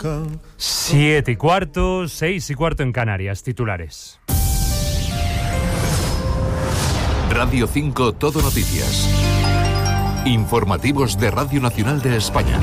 7:15, 6:15 en Canarias. Titulares. Radio 5 Todo Noticias. Informativos de Radio Nacional de España.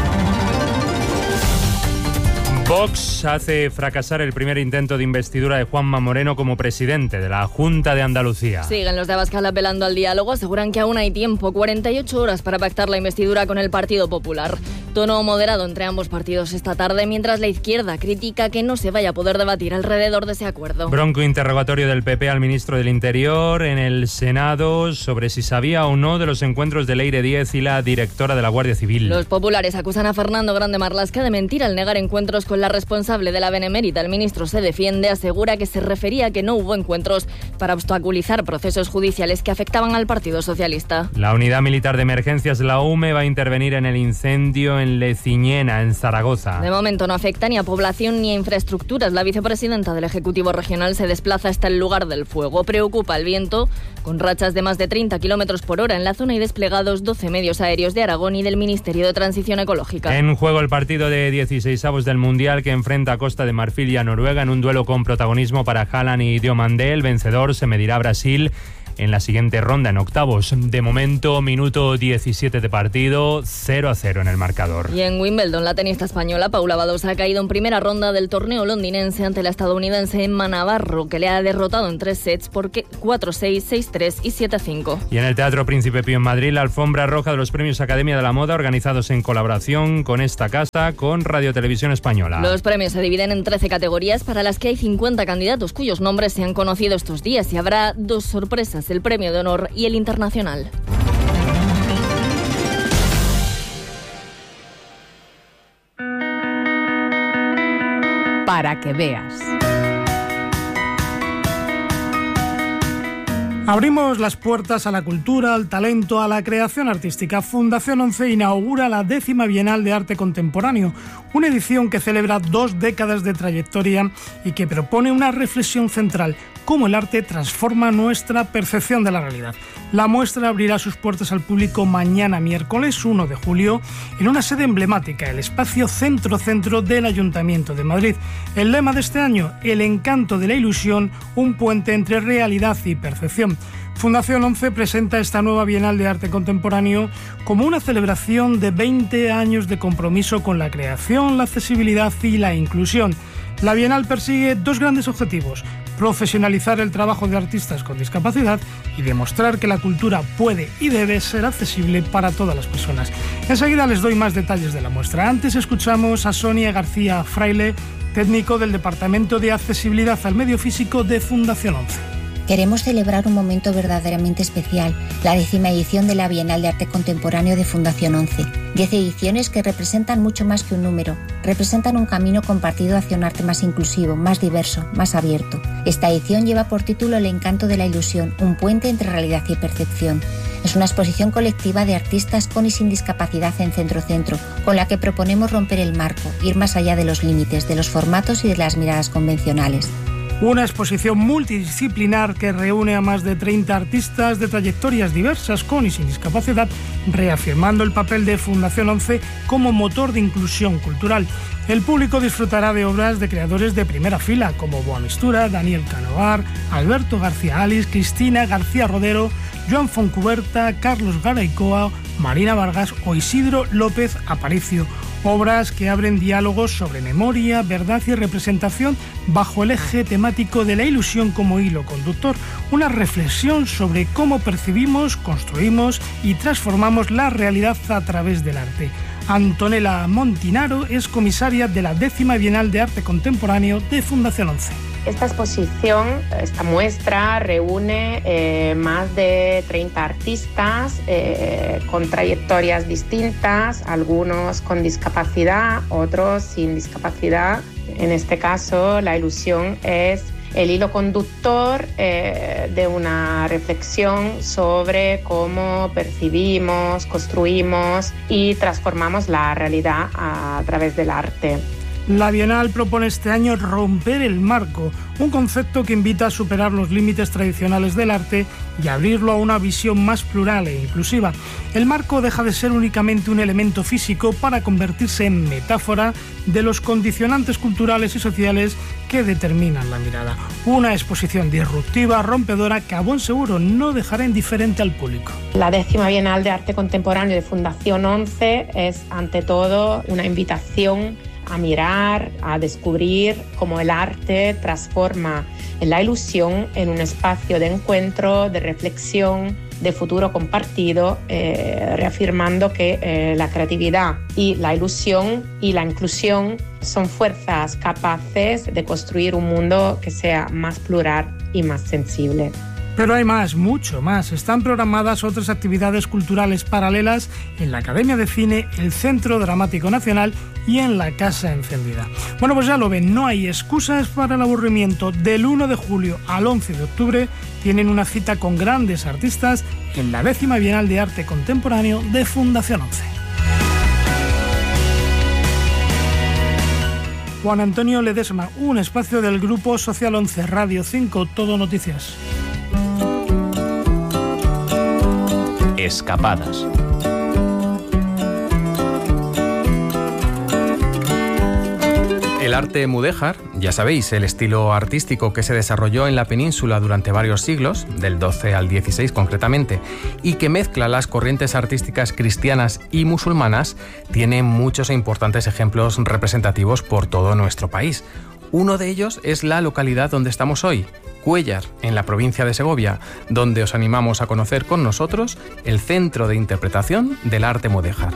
Vox hace fracasar el primer intento de investidura de Juanma Moreno como presidente de la Junta de Andalucía. Siguen los de Abascal apelando al diálogo, aseguran que aún hay tiempo, 48 horas para pactar la investidura con el Partido Popular. Tono moderado entre ambos partidos esta tarde, mientras la izquierda critica que no se vaya a poder debatir alrededor de ese acuerdo. Bronco interrogatorio del PP al ministro del Interior en el Senado sobre si sabía o no de los encuentros de Leire Díez y la directora de la Guardia Civil. Los populares acusan a Fernando Grande Marlaska de mentir al negar encuentros con la responsable de la Benemérita. El ministro se defiende, asegura que se refería a que no hubo encuentros para obstaculizar procesos judiciales que afectaban al Partido Socialista. La Unidad Militar de Emergencias, la UME, va a intervenir en el incendio en Leciñena, en Zaragoza. De momento no afecta ni a población ni a infraestructuras. La vicepresidenta del Ejecutivo Regional se desplaza hasta el lugar del fuego. Preocupa el viento, con rachas de más de 30 kilómetros por hora en la zona y desplegados 12 medios aéreos de Aragón y del Ministerio de Transición Ecológica. En juego el partido de 16avos del Mundial que enfrenta a Costa de Marfil y a Noruega en un duelo con protagonismo para Haaland y Diomandé. El vencedor se medirá a Brasil en la siguiente ronda, en octavos. De momento, minuto 17 de partido, 0-0 en el marcador. Y en Wimbledon, la tenista española Paula Badosa ha caído en primera ronda del torneo londinense ante la estadounidense Emma Navarro, que le ha derrotado en 3 sets por 4-6, 6-3 y 7-5. Y en el Teatro Príncipe Pío en Madrid, la alfombra roja de los premios Academia de la Moda, organizados en colaboración con esta casa, con Radio Televisión Española. Los premios se dividen en 13 categorías para las que hay 50 candidatos cuyos nombres se han conocido estos días, y habrá 2 sorpresas: el Premio de Honor y el Internacional. Para que veas. Abrimos las puertas a la cultura, al talento, a la creación artística. Fundación 11 inaugura la 10ª Bienal de Arte Contemporáneo, una edición que celebra 2 décadas de trayectoria y que propone una reflexión central: cómo el arte transforma nuestra percepción de la realidad. La muestra abrirá sus puertas al público mañana, miércoles 1 de julio, en una sede emblemática, el espacio Centro del Ayuntamiento de Madrid. El lema de este año: el encanto de la ilusión, un puente entre realidad y percepción. Fundación 11 presenta esta nueva Bienal de Arte Contemporáneo como una celebración de 20 años de compromiso con la creación, la accesibilidad y la inclusión. La Bienal persigue 2 grandes objetivos: profesionalizar el trabajo de artistas con discapacidad y demostrar que la cultura puede y debe ser accesible para todas las personas. Enseguida les doy más detalles de la muestra. Antes escuchamos a Sonia García Fraile, técnico del Departamento de Accesibilidad al Medio Físico de Fundación 11. Queremos celebrar un momento verdaderamente especial, la 10ª edición de la Bienal de Arte Contemporáneo de Fundación 11. 10 ediciones que representan mucho más que un número, representan un camino compartido hacia un arte más inclusivo, más diverso, más abierto. Esta edición lleva por título El encanto de la ilusión, un puente entre realidad y percepción. Es una exposición colectiva de artistas con y sin discapacidad en Centro, con la que proponemos romper el marco, ir más allá de los límites, de los formatos y de las miradas convencionales. Una exposición multidisciplinar que reúne a más de 30 artistas de trayectorias diversas con y sin discapacidad, reafirmando el papel de Fundación 11 como motor de inclusión cultural. El público disfrutará de obras de creadores de primera fila como Boamistura, Daniel Canovar, Alberto García Alice, Cristina García Rodero, Joan Foncuberta, Carlos Garaycoa, Marina Vargas o Isidro López Aparicio. Obras que abren diálogos sobre memoria, verdad y representación bajo el eje temático de la ilusión como hilo conductor. Una reflexión sobre cómo percibimos, construimos y transformamos la realidad a través del arte. Antonella Montinaro es comisaria de la 10ª Bienal de Arte Contemporáneo de Fundación 11. Esta exposición, esta muestra, reúne más de 30 artistas con trayectorias distintas, algunos con discapacidad, otros sin discapacidad. En este caso, la ilusión es el hilo conductor de una reflexión sobre cómo percibimos, construimos y transformamos la realidad a través del arte. La Bienal propone este año romper el marco, un concepto que invita a superar los límites tradicionales del arte y abrirlo a una visión más plural e inclusiva. El marco deja de ser únicamente un elemento físico para convertirse en metáfora de los condicionantes culturales y sociales que determinan la mirada. Una exposición disruptiva, rompedora, que a buen seguro no dejará indiferente al público. La 10ª Bienal de Arte Contemporáneo de Fundación 11 es, ante todo, una invitación a mirar, a descubrir cómo el arte transforma la ilusión en un espacio de encuentro, de reflexión, de futuro compartido, reafirmando que la creatividad y la ilusión y la inclusión son fuerzas capaces de construir un mundo que sea más plural y más sensible. Pero hay más, mucho más. Están programadas otras actividades culturales paralelas en la Academia de Cine, el Centro Dramático Nacional y en la Casa Encendida. Bueno, pues ya lo ven, no hay excusas para el aburrimiento. Del 1 de julio al 11 de octubre tienen una cita con grandes artistas en la 10ª Bienal de Arte Contemporáneo de Fundación 11. Juan Antonio Ledesma, un espacio del Grupo Social 11, Radio 5, Todo Noticias. Escapadas. El arte mudéjar, ya sabéis, el estilo artístico que se desarrolló en la península durante varios siglos, del XII al XVI concretamente, y que mezcla las corrientes artísticas cristianas y musulmanas, tiene muchos e importantes ejemplos representativos por todo nuestro país. Uno de ellos es la localidad donde estamos hoy, Cuéllar, en la provincia de Segovia, donde os animamos a conocer con nosotros el Centro de Interpretación del Arte Mudéjar.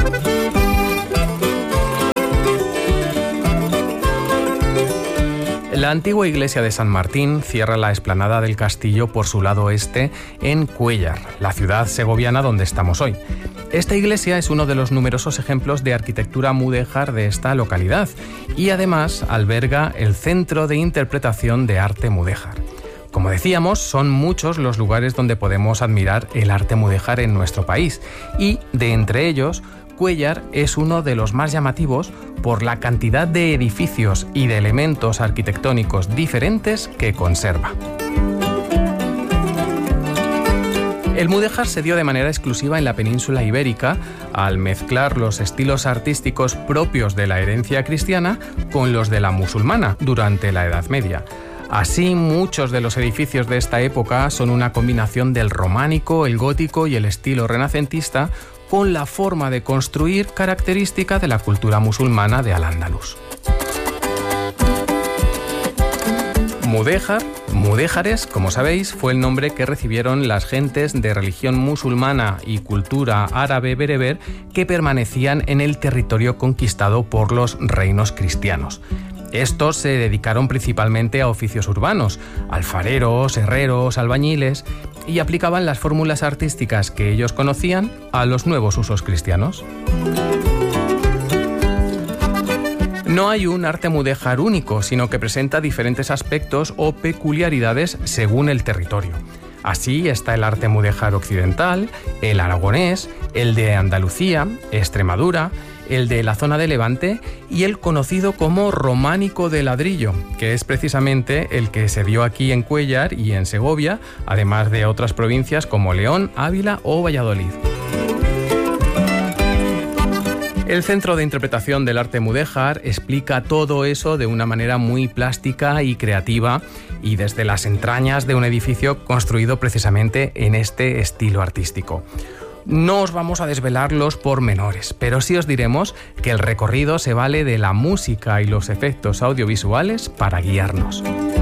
La antigua iglesia de San Martín cierra la explanada del castillo por su lado oeste en Cuéllar, la ciudad segoviana donde estamos hoy. Esta iglesia es uno de los numerosos ejemplos de arquitectura mudéjar de esta localidad y además alberga el Centro de Interpretación de Arte Mudéjar. Como decíamos, son muchos los lugares donde podemos admirar el arte mudéjar en nuestro país y, de entre ellos, Cuéllar es uno de los más llamativos por la cantidad de edificios y de elementos arquitectónicos diferentes que conserva. El mudéjar se dio de manera exclusiva en la península ibérica al mezclar los estilos artísticos propios de la herencia cristiana con los de la musulmana durante la Edad Media. Así, muchos de los edificios de esta época son una combinación del románico, el gótico y el estilo renacentista, con la forma de construir característica de la cultura musulmana de Al-Ándalus. Mudéjar, mudéjares, como sabéis, fue el nombre que recibieron las gentes de religión musulmana y cultura árabe bereber que permanecían en el territorio conquistado por los reinos cristianos. Estos se dedicaron principalmente a oficios urbanos, alfareros, herreros, albañiles, y aplicaban las fórmulas artísticas que ellos conocían a los nuevos usos cristianos. No hay un arte mudéjar único, sino que presenta diferentes aspectos o peculiaridades según el territorio. Así está el arte mudéjar occidental, el aragonés, el de Andalucía, Extremadura, el de la zona de Levante y el conocido como románico de ladrillo, que es precisamente el que se dio aquí en Cuéllar y en Segovia, además de otras provincias como León, Ávila o Valladolid. El Centro de Interpretación del Arte Mudéjar explica todo eso de una manera muy plástica y creativa y desde las entrañas de un edificio construido precisamente en este estilo artístico. No os vamos a desvelar los pormenores, pero sí os diremos que el recorrido se vale de la música y los efectos audiovisuales para guiarnos.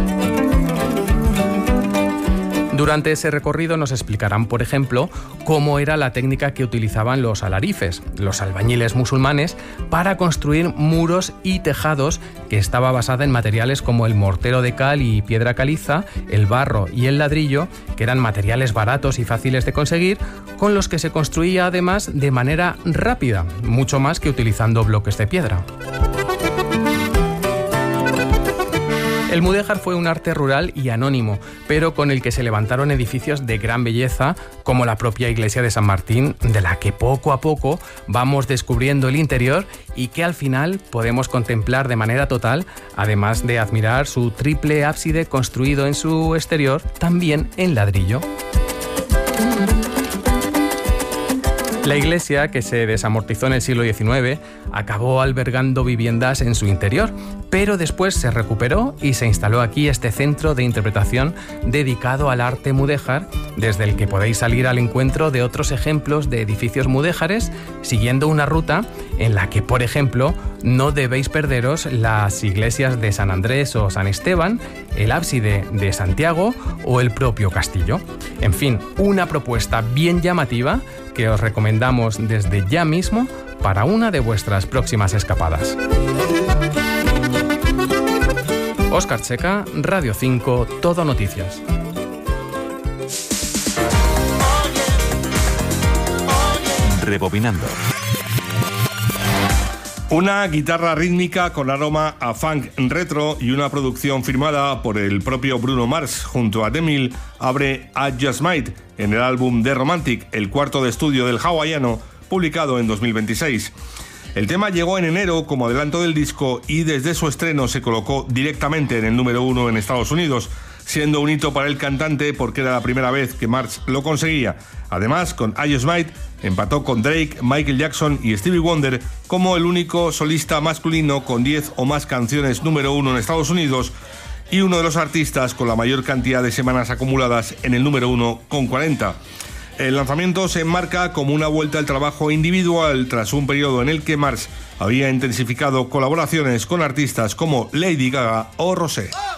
Durante ese recorrido nos explicarán, por ejemplo, cómo era la técnica que utilizaban los alarifes, los albañiles musulmanes, para construir muros y tejados, que estaba basada en materiales como el mortero de cal y piedra caliza, el barro y el ladrillo, que eran materiales baratos y fáciles de conseguir, con los que se construía además de manera rápida, mucho más que utilizando bloques de piedra. El mudéjar fue un arte rural y anónimo, pero con el que se levantaron edificios de gran belleza, como la propia iglesia de San Martín, de la que poco a poco vamos descubriendo el interior y que al final podemos contemplar de manera total, además de admirar su triple ábside construido en su exterior, también en ladrillo. La iglesia, que se desamortizó en el siglo XIX, acabó albergando viviendas en su interior, pero después se recuperó y se instaló aquí este centro de interpretación dedicado al arte mudéjar, desde el que podéis salir al encuentro de otros ejemplos de edificios mudéjares, siguiendo una ruta en la que, por ejemplo, no debéis perderos las iglesias de San Andrés o San Esteban, el ábside de Santiago o el propio castillo. En fin, una propuesta bien llamativa que os recomendamos desde ya mismo para una de vuestras próximas escapadas. Óscar Checa, Radio 5, Todo Noticias. Rebobinando. Una guitarra rítmica con aroma a funk retro y una producción firmada por el propio Bruno Mars junto a Demi abre I Just Might en el álbum The Romantic, el cuarto de estudio del hawaiano, publicado en 2026. El tema llegó en enero como adelanto del disco y desde su estreno se colocó directamente en el número 1 en Estados Unidos, siendo un hito para el cantante porque era la primera vez que Mars lo conseguía. Además, con I Just Might empató con Drake, Michael Jackson y Stevie Wonder como el único solista masculino con 10 o más canciones número 1 en Estados Unidos y uno de los artistas con la mayor cantidad de semanas acumuladas en el número 1 con 40. El lanzamiento se enmarca como una vuelta al trabajo individual tras un periodo en el que Mars había intensificado colaboraciones con artistas como Lady Gaga o Rosé.